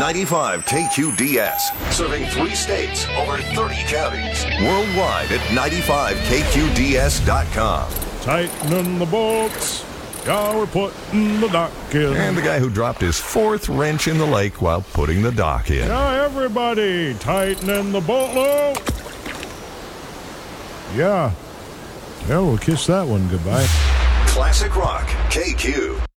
95 KQDS. Serving 3 states, over 30 counties. Worldwide at 95KQDS.com. Tightening the bolts. Yeah, we're putting the dock in. And the guy who dropped his 4th wrench in the lake while putting the dock in. Yeah, everybody, tightening the bolt loop. Yeah. Yeah, we'll kiss that one goodbye. Classic Rock, KQ.